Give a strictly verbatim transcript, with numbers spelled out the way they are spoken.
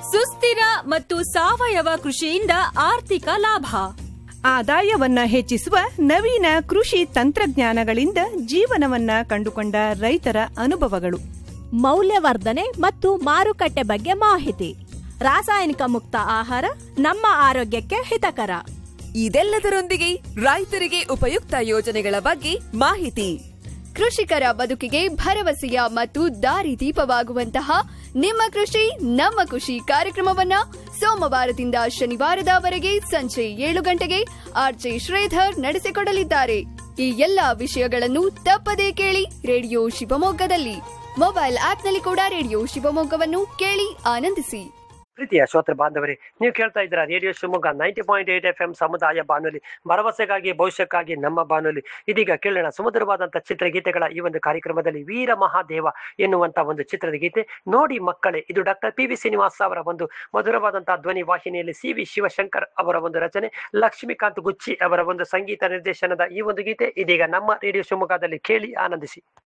ಸುಸ್ಥಿರ ಮತ್ತು ಸಾವಯವ ಕೃಷಿಯಿಂದ ಆರ್ಥಿಕ ಲಾಭ, ಆದಾಯವನ್ನ ಹೆಚ್ಚಿಸುವ ನವೀನ ಕೃಷಿ ತಂತ್ರಜ್ಞಾನಗಳಿಂದ ಜೀವನವನ್ನ ಕಂಡುಕೊಂಡ ರೈತರ ಅನುಭವಗಳು, ಮೌಲ್ಯವರ್ಧನೆ ಮತ್ತು ಮಾರುಕಟ್ಟೆ ಬಗ್ಗೆ ಮಾಹಿತಿ, ರಾಸಾಯನಿಕ ಮುಕ್ತ ಆಹಾರ ನಮ್ಮ ಆರೋಗ್ಯಕ್ಕೆ ಹಿತಕರ. ಇದೆಲ್ಲದರೊಂದಿಗೆ ರೈತರಿಗೆ ಉಪಯುಕ್ತ ಯೋಜನೆಗಳ ಬಗ್ಗೆ ಮಾಹಿತಿ, ಕೃಷಿಕರ ಬದುಕಿಗೆ ಭರವಸೆಯ ಮತ್ತು ದಾರಿದೀಪವಾಗುವಂತಹ ನಿಮ್ಮ ಕೃಷಿ ನಮ್ಮ ಖುಷಿ ಕಾರ್ಯಕ್ರಮವನ್ನ ಸೋಮವಾರದಿಂದ ಶನಿವಾರದವರೆಗೆ ಸಂಜೆ ಏಳು ಗಂಟೆಗೆ ಆರ್ಜೆ ಶ್ರೀಧರ್ ನಡೆಸಿಕೊಡಲಿದ್ದಾರೆ. ಈ ಎಲ್ಲಾ ವಿಷಯಗಳನ್ನು ತಪ್ಪದೇ ಕೇಳಿ ರೇಡಿಯೋ ಶಿವಮೊಗ್ಗದಲ್ಲಿ. ಮೊಬೈಲ್ ಆಪ್ನಲ್ಲಿ ಕೂಡ ರೇಡಿಯೋ ಶಿವಮೊಗ್ಗವನ್ನು ಕೇಳಿ ಆನಂದಿಸಿ. ಪ್ರೀತಿಯ ಶ್ರೋತೃ ಬಾಂಧವರೇ, ನೀವು ಕೇಳ್ತಾ ಇದ್ದೀರಾ radio Shivamogga ninety point eight F M ಸಮುದಾಯ ಬಾನುಲಿ, ಭರವಸೆಗಾಗಿ ಭವಿಷ್ಯಕ್ಕಾಗಿ ನಮ್ಮ ಬಾನುಲಿ. ಇದೀಗ ಕೇಳೋಣ ಸುಮಧುರವಾದಂತಹ ಚಿತ್ರಗೀತೆಗಳ ಈ ಒಂದು ಕಾರ್ಯಕ್ರಮದಲ್ಲಿ ವೀರ ಮಹಾದೇವ ಎನ್ನುವಂತ ಒಂದು ಚಿತ್ರದ ಗೀತೆ. ನೋಡಿ ಮಕ್ಕಳೇ, ಇದು ಡಾಕ್ಟರ್ ಪಿ ವಿ ಶ್ರೀನಿವಾಸ್ ಅವರ ಒಂದು ಮಧುರವಾದಂತಹ ಧ್ವನಿ ವಾಹಿನಿಯಲ್ಲಿ ಸಿ ವಿ ಶಿವಶಂಕರ್ ಅವರ ಒಂದು ರಚನೆ, ಲಕ್ಷ್ಮೀಕಾಂತ್ ಗುಚ್ಚಿ ಅವರ ಒಂದು ಸಂಗೀತ ನಿರ್ದೇಶನದ ಈ ಒಂದು ಗೀತೆ ಇದೀಗ ನಮ್ಮ ರೇಡಿಯೋ ಶಿವಮೊಗ್ಗದಲ್ಲಿ ಕೇಳಿ ಆನಂದಿಸಿ.